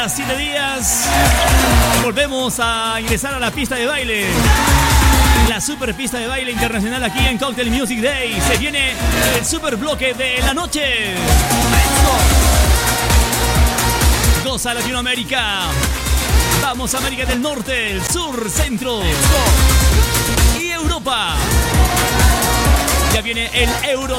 días, 7 días. Volvemos a ingresar a la pista de baile. La super pista de baile internacional aquí en Cocktail Music Day. Se viene el super bloque de la noche. Goza Latinoamérica. Vamos a América del Norte, el Sur, Centro y Europa. Ya viene el Euro